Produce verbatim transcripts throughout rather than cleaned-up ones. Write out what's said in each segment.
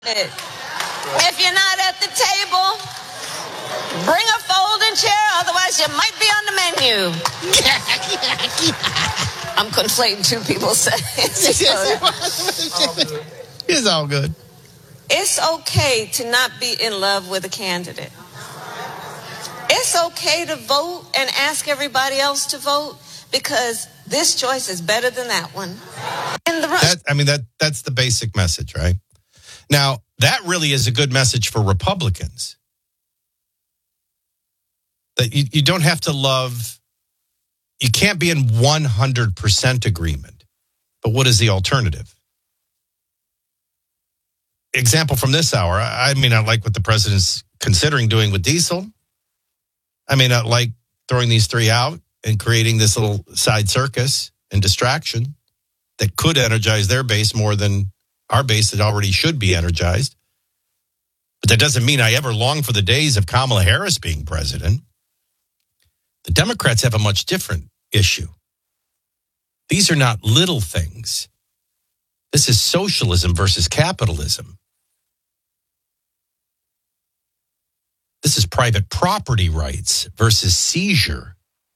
If you're not at the table, bring a folding chair, otherwise you might be on the menu. I'm conflating two people saying It's all good. It's okay to not be in love with a candidate. It's okay to vote and ask everybody else to vote because this choice is better than that one. In the run- that, I mean, that that's the basic message, right? Now, that really is a good message for Republicans. That you, you don't have to love, you can't be in one hundred percent agreement. But what is the alternative? Example from this hour, I mean, I like what the president's considering doing with diesel. I mean, I like throwing these three out and creating this little side circus and distraction that could energize their base more than our base that already should be energized. But that doesn't mean I ever long for the days of Kamala Harris being president. The Democrats have a much different issue. These are not little things. This is socialism versus capitalism. This is private property rights versus seizure.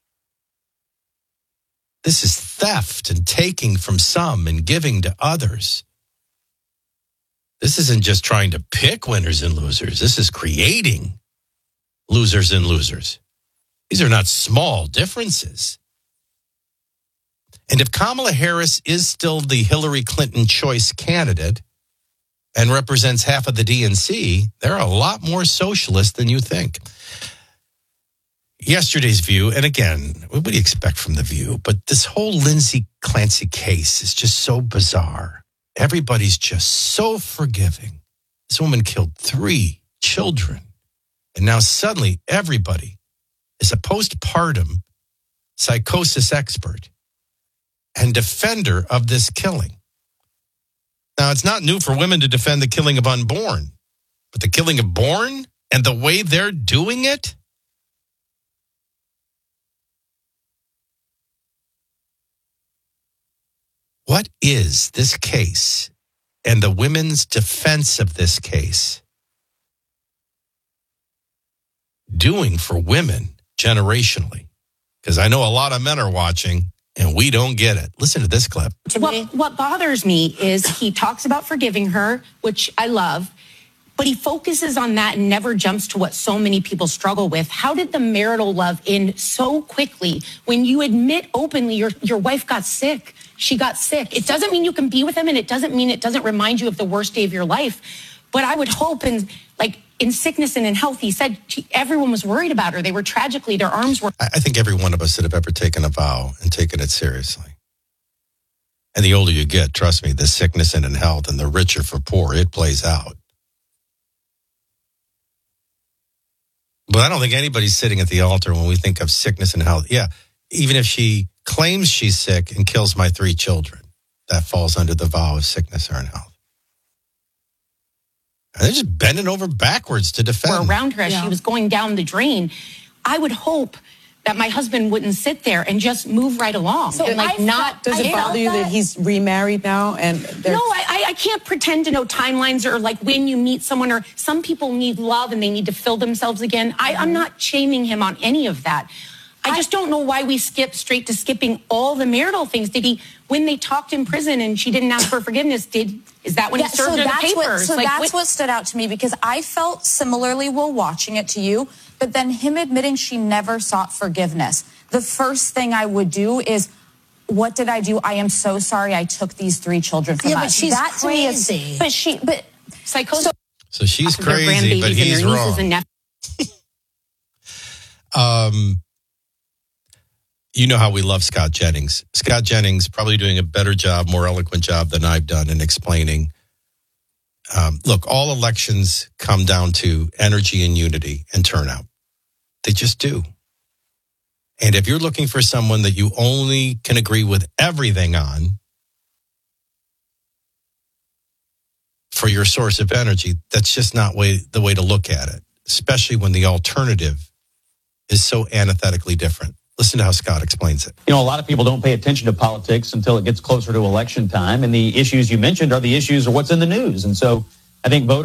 This is theft and taking from some and giving to others. This isn't just trying to pick winners and losers. This is creating losers and losers. These are not small differences. And if Kamala Harris is still the Hillary Clinton choice candidate and represents half of the D N C, they're a lot more socialist than you think. Yesterday's View, and again, what do you expect from The View? But this whole Lindsay Clancy case is just so bizarre. Everybody's just so forgiving. This woman killed three children. And now suddenly everybody is a postpartum psychosis expert and defender of this killing. Now, it's not new for women to defend the killing of unborn, but the killing of born and the way they're doing it? What is this case and the women's defense of this case doing for women generationally? Because I know a lot of men are watching and we don't get it. Listen to this clip. What, what bothers me is he talks about forgiving her, which I love, but he focuses on that and never jumps to what so many people struggle with. How did the marital love end so quickly when you admit openly your, your wife got sick? She got sick. It doesn't mean you can be with him, and it doesn't mean it doesn't remind you of the worst day of your life. But I would hope, in like in sickness and in health, he said she, everyone was worried about her. They were tragically, their arms were. I think every one of us that have ever taken a vow and taken it seriously. And the older you get, trust me, the sickness and in health and the richer for poor, it plays out. But I don't think anybody's sitting at the altar when we think of sickness and health. Yeah, even if she claims she's sick and kills my three children, that falls under the vow of sickness or in health. And they're just bending over backwards to defend. Or around her as yeah. she was going down the drain. I would hope that my husband wouldn't sit there and just move right along. So and like I not. Does it bother you that he's remarried now? And no, I, I can't pretend to know timelines or like when you meet someone, or some people need love and they need to fill themselves again. I, mm-hmm. I'm not shaming him on any of that. I just don't know why we skip straight to skipping all the marital things. Did he, when they talked in prison and she didn't ask for forgiveness, did is that when yeah, he served so her the papers? What, so like, that's what, what stood out to me, because I felt similarly while watching it to you, but then him admitting she never sought forgiveness. The first thing I would do is, what did I do? I am so sorry I took these three children from yeah, us. But she's that crazy. To me is, but she, but psychosis. So, so she's crazy, but he's wrong. um. You know how we love Scott Jennings. Scott Jennings probably doing a better job, more eloquent job than I've done in explaining. Um, look, all elections come down to energy and unity and turnout. They just do. And if you're looking for someone that you only can agree with everything on for your source of energy, that's just not way, the way to look at it, especially when the alternative is so antithetically different. Listen to how Scott explains it. You know, a lot of people don't pay attention to politics until it gets closer to election time. And the issues you mentioned are the issues of what's in the news. And so I think voters